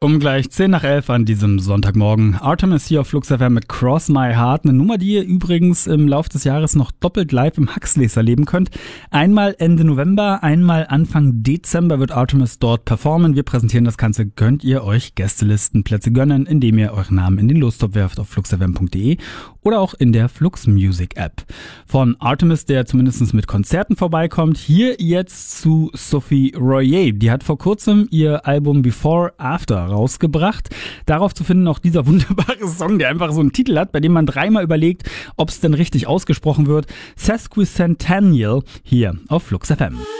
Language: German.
Gleich 10 nach 11 an diesem Sonntagmorgen. Artemis hier auf Flux FM mit Cross My Heart. Eine Nummer, die ihr übrigens im Laufe des Jahres noch doppelt live im Huxleys erleben könnt. Einmal Ende November, einmal Anfang Dezember wird Artemis dort performen. Wir präsentieren das Ganze. Könnt ihr euch Gästelistenplätze gönnen, indem ihr euren Namen in den Lostopf werft auf fluxfm.de oder auch in der Flux Music App. Von Artemis, der zumindest mit Konzerten vorbeikommt, hier jetzt zu Sophie Royer. Die hat vor kurzem ihr Album Before After rausgebracht. Darauf zu finden auch dieser wunderbare Song, der einfach so einen Titel hat, bei dem man dreimal überlegt, ob es denn richtig ausgesprochen wird. Sesquicentennial hier auf Flux FM.